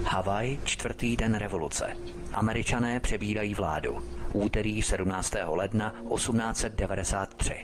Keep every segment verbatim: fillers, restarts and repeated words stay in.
Havaj, čtvrtý den revoluce. Američané přebírají vládu. Úterý sedmnáctého ledna osmnáct set devadesát tři.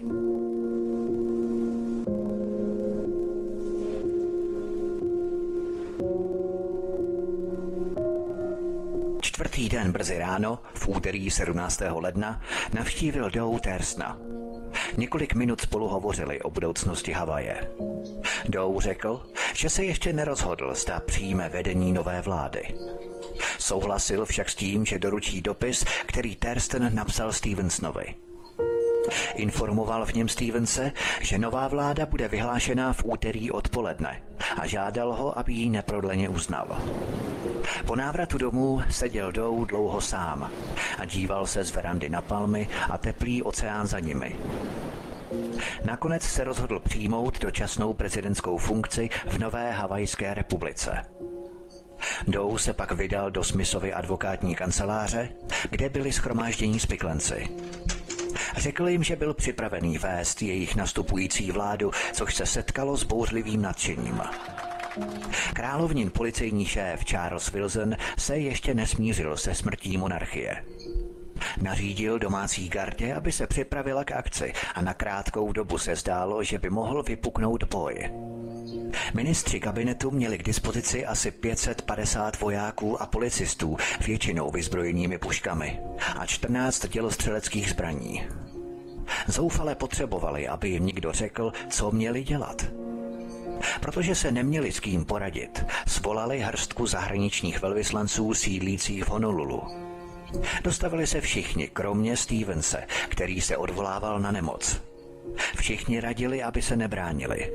Čtvrtý den brzy ráno, v úterý sedmnáctého ledna, navštívil Dow Thursna. Několik minut spolu hovořili o budoucnosti Havaje. Dow řekl, že se ještě nerozhodl, zda přijme vedení nové vlády. Souhlasil však s tím, že doručí dopis, který Thurston napsal Stevensonovi. Informoval v něm Stevense, že nová vláda bude vyhlášena v úterý odpoledne a žádal ho, aby ji neprodleně uznal. Po návratu domů seděl Dow dlouho sám a díval se z verandy na palmy a teplý oceán za nimi. Nakonec se rozhodl přijmout dočasnou prezidentskou funkci v nové Havajské republice. Dow se pak vydal do Smithovy advokátní kanceláře, kde byli shromáždění spiklenci. Řekl jim, že byl připravený vést jejich nastupující vládu, což se setkalo s bouřlivým nadšením. Královnin policejní šéf Charles Wilson se ještě nesmířil se smrtí monarchie. Nařídil domácí gardě, aby se připravila k akci a na krátkou dobu se zdálo, že by mohl vypuknout boj. Ministři kabinetu měli k dispozici asi pět set padesát vojáků a policistů, většinou vyzbrojenými puškami, a čtrnáct dělostřeleckých zbraní. Zoufale potřebovali, aby jim někdo řekl, co měli dělat. Protože se neměli s kým poradit, svolali hrstku zahraničních velvyslanců sídlících v Honolulu. Dostavili se všichni, kromě Stevense, který se odvolával na nemoc. Všichni radili, aby se nebránili.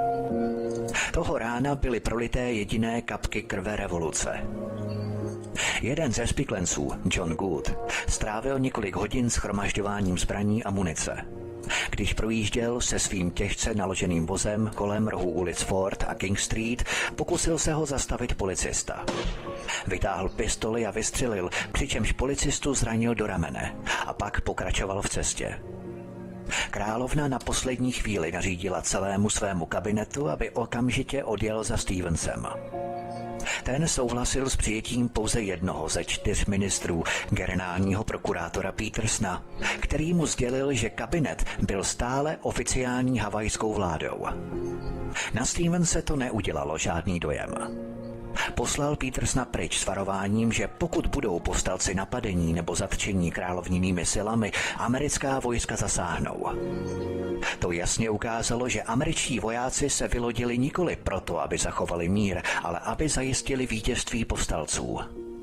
Toho rána byly prolité jediné kapky krve revoluce. Jeden ze spiklenců, John Good, strávil několik hodin shromažďováním zbraní a munice. Když projížděl se svým těžce naloženým vozem kolem rohu ulic Ford a King Street, pokusil se ho zastavit policista. Vytáhl pistoli a vystřelil, přičemž policistu zranil do ramene a pak pokračoval v cestě. Královna na poslední chvíli nařídila celému svému kabinetu, aby okamžitě odjel za Stevensem. Ten souhlasil s přijetím pouze jednoho ze čtyř ministrů, generálního prokurátora Petersona, který mu sdělil, že kabinet byl stále oficiální havajskou vládou. Na Stevense to neudělalo žádný dojem. Poslal Petersona pryč s varováním, že pokud budou povstalci napadení nebo zatčení královninými silami, americká vojska zasáhnou. To jasně ukázalo, že američtí vojáci se vylodili nikoli proto, aby zachovali mír, ale aby zajistili vítězství povstalců.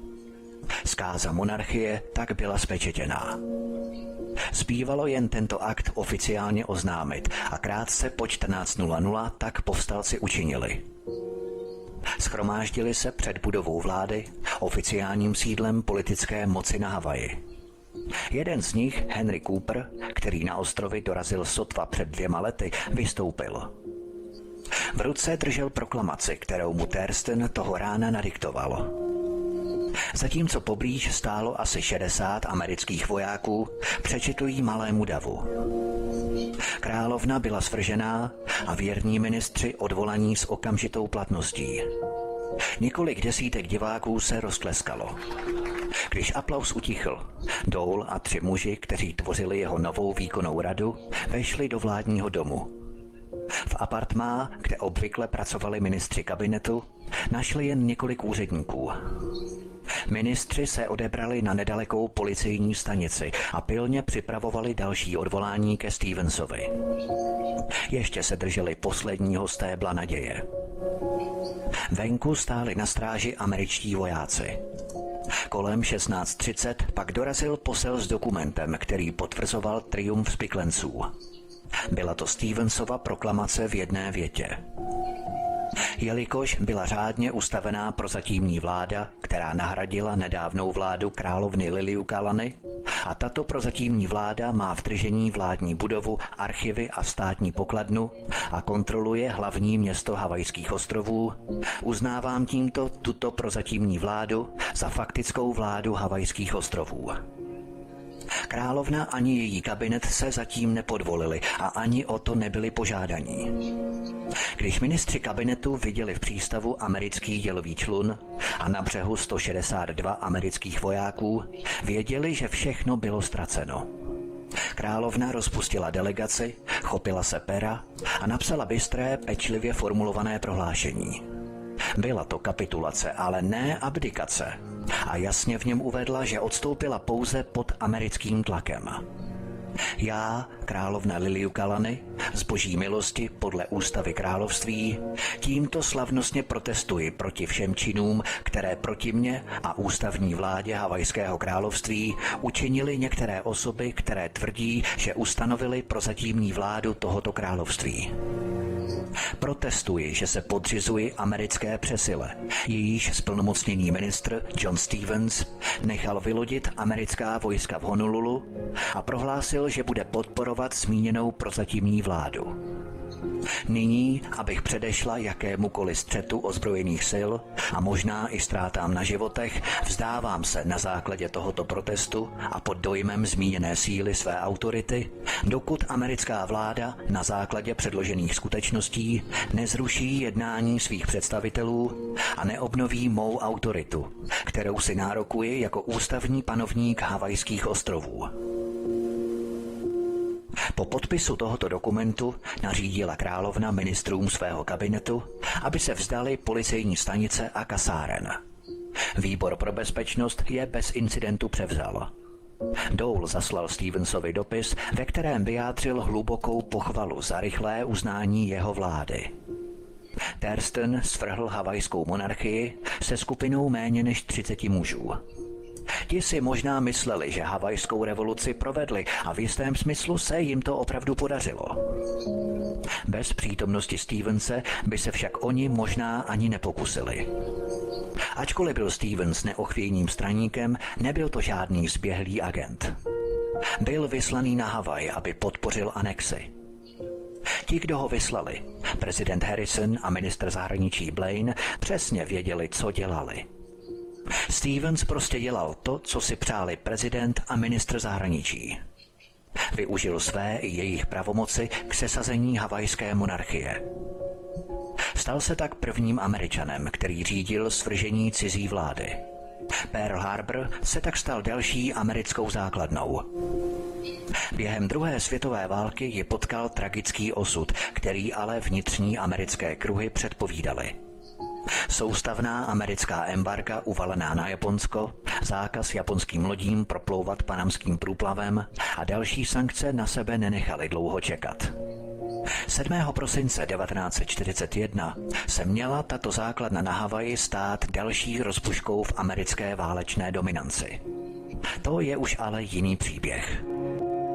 Zkáza monarchie tak byla spečetěná. Zbývalo jen tento akt oficiálně oznámit a krátce po čtrnáct nula nula tak povstalci učinili. Shromáždili se před budovou vlády, oficiálním sídlem politické moci na Havaji. Jeden z nich, Henry Cooper, který na ostrovy dorazil sotva před dvěma lety, vystoupil. V ruce držel proklamaci, kterou mu Thurston toho rána nadiktoval. Zatímco poblíž stálo asi šedesát amerických vojáků, přečetl jí malému davu. Královna byla svržená a věrní ministři odvolaní s okamžitou platností. Několik desítek diváků se roztleskalo. Když aplaus utichl, Dole a tři muži, kteří tvořili jeho novou výkonnou radu, vešli do vládního domu. V apartmá, kde obvykle pracovali ministři kabinetu, našli jen několik úředníků. Ministři se odebrali na nedalekou policejní stanici a pilně připravovali další odvolání ke Stevensovi. Ještě se drželi posledního stébla naděje. Venku stáli na stráži američtí vojáci. Kolem šestnáct třicet pak dorazil posel s dokumentem, který potvrzoval triumf spiklenců. Byla to Stevensova proklamace v jedné větě. Jelikož byla řádně ustavená prozatímní vláda, která nahradila nedávnou vládu královny Liliuokalani, a tato prozatímní vláda má v držení vládní budovu, archivy a státní pokladnu a kontroluje hlavní město Havajských ostrovů, uznávám tímto tuto prozatímní vládu za faktickou vládu Havajských ostrovů. Královna ani její kabinet se zatím nepodvolili a ani o to nebyli požádaní. Když ministři kabinetu viděli v přístavu americký dělový člun a na břehu sto šedesát dva amerických vojáků, věděli, že všechno bylo ztraceno. Královna rozpustila delegaci, chopila se pera a napsala bystré, pečlivě formulované prohlášení. Byla to kapitulace, ale ne abdikace, a jasně v něm uvedla, že odstoupila pouze pod americkým tlakem. Já, královna Liliuokalani, z boží milosti podle ústavy království, tímto slavnostně protestuji proti všem činům, které proti mně a ústavní vládě Havajského království učinili některé osoby, které tvrdí, že ustanovili prozatímní vládu tohoto království. Protestuji, že se podřizuji americké přesile, jejíž splnomocněný ministr John Stevens nechal vylodit americká vojska v Honolulu a prohlásil, že bude podporovat zmíněnou prozatímní vládu. Nyní, abych předešla jakémukoliv střetu ozbrojených sil a možná i ztrátám na životech, vzdávám se na základě tohoto protestu a pod dojmem zmíněné síly své autority, dokud americká vláda na základě předložených skutečností nezruší jednání svých představitelů a neobnoví mou autoritu, kterou si nárokuji jako ústavní panovník Havajských ostrovů. Po podpisu tohoto dokumentu nařídila královna ministrům svého kabinetu, aby se vzdali policejní stanice a kasáren. Výbor pro bezpečnost je bez incidentu převzal. Dole zaslal Stevensovi dopis, ve kterém vyjádřil hlubokou pochvalu za rychlé uznání jeho vlády. Thurston svrhl havajskou monarchii se skupinou méně než třiceti mužů. Ti si možná mysleli, že havajskou revoluci provedli a v jistém smyslu se jim to opravdu podařilo. Bez přítomnosti Stevense by se však oni možná ani nepokusili. Ačkoliv byl Stevens neochvějným straníkem, nebyl to žádný zběhlý agent. Byl vyslaný na Havaj, aby podpořil anexi. Ti, kdo ho vyslali, prezident Harrison a ministr zahraničí Blaine, přesně věděli, co dělali. Stevens prostě dělal to, co si přáli prezident a ministr zahraničí. Využil své i jejich pravomoci k sesazení havajské monarchie. Stal se tak prvním Američanem, který řídil svržení cizí vlády. Pearl Harbor se tak stal další americkou základnou. Během druhé světové války ji potkal tragický osud, který ale vnitřní americké kruhy předpovídaly. Soustavná americká embarga uvalená na Japonsko, zákaz japonským lodím proplouvat panamským průplavem a další sankce na sebe nenechaly dlouho čekat. sedmého prosince devatenáct set čtyřicet jedna se měla tato základna na Havaji stát další rozpuškou v americké válečné dominanci. To je už ale jiný příběh.